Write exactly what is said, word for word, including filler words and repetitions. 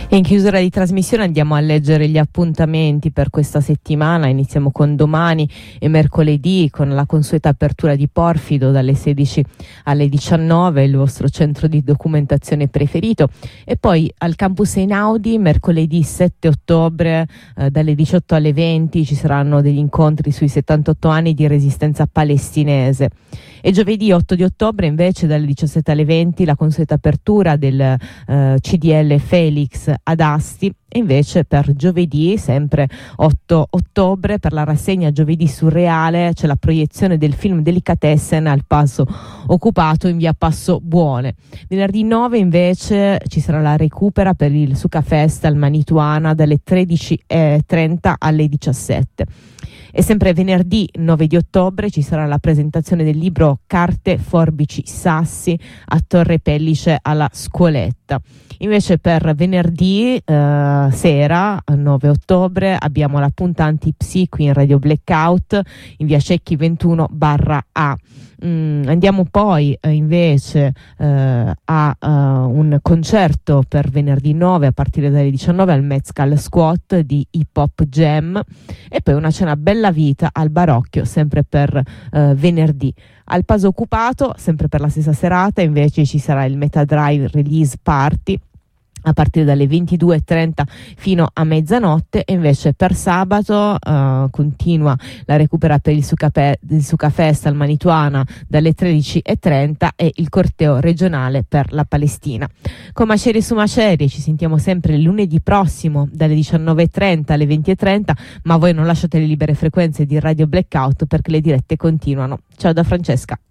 E in chiusura di trasmissione andiamo a leggere gli appuntamenti per questa settimana. Iniziamo con domani e mercoledì con la consueta apertura di Porfido dalle sedici alle diciannove, il vostro centro di documentazione preferito, e poi al campus Einaudi mercoledì sette ottobre eh, dalle diciotto alle venti ci saranno degli incontri sui settantotto anni di resistenza palestinese. E giovedì otto di ottobre invece dalle diciassette alle venti la consueta apertura del eh, C D L Felix ad Asti. E invece per giovedì, sempre otto ottobre, per la rassegna Giovedì Surreale c'è la proiezione del film Delicatessen al Passo Occupato in via Passo Buone. Venerdì nove invece ci sarà la recupera per il Suca Fest al Manituana dalle tredici e trenta alle diciassette. E sempre venerdì nove di ottobre ci sarà la presentazione del libro Carte, Forbici, Sassi a Torre Pellice alla Scuoletta. Invece per venerdì eh, sera nove ottobre abbiamo la punta Antipsi qui in Radio Blackout in via Cecchi ventuno barra A. Mm, andiamo poi eh, invece eh, a uh, un concerto per venerdì nove a partire dalle diciannove al Mezcal Squat di Hip Hop Jam, e poi una cena Bella Vita al Barocchio sempre per uh, venerdì. Al Paso Occupato, sempre per la stessa serata, invece ci sarà il Meta Drive Release Party a partire dalle ventidue e trenta fino a mezzanotte, e invece per sabato uh, continua la recupera per il Suca, Pe- il Suca Fest al Manituana dalle tredici e trenta e il corteo regionale per la Palestina. Con Macerie su Macerie ci sentiamo sempre lunedì prossimo dalle diciannove e trenta alle venti e trenta, ma voi non lasciate le libere frequenze di Radio Blackout perché le dirette continuano. Ciao da Francesca.